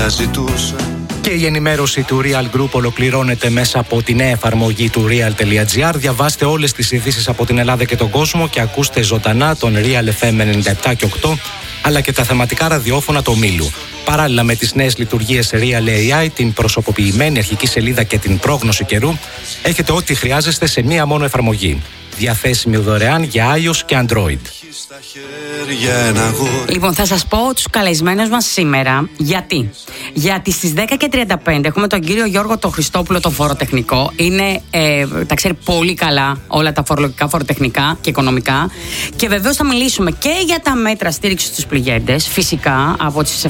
αναζητούσα. Και η ενημέρωση του Real Group ολοκληρώνεται μέσα από τη νέα εφαρμογή του real.gr. Διαβάστε όλες τις ειδήσεις από την Ελλάδα και τον κόσμο και ακούστε ζωντανά τον Real FM 97 και 8, αλλά και τα θεματικά ραδιόφωνα του ομίλου. Παράλληλα με τις νέες λειτουργίες Real AI, την προσωποποιημένη αρχική σελίδα και την πρόγνωση καιρού, έχετε ό,τι χρειάζεστε σε μία μόνο εφαρμογή. Διαθέσιμη δωρεάν για iOS και Android. Λοιπόν, θα σας πω τους καλεσμένους μας σήμερα. Γιατί στις 10:35 έχουμε τον κύριο Γιώργο τον Χριστόπουλο, τον φοροτεχνικό. Τα ξέρει πολύ καλά όλα τα φορολογικά, φοροτεχνικά και οικονομικά. Και βεβαίως θα μιλήσουμε και για τα μέτρα στήριξης στους πληγέντες, φυσικά από τις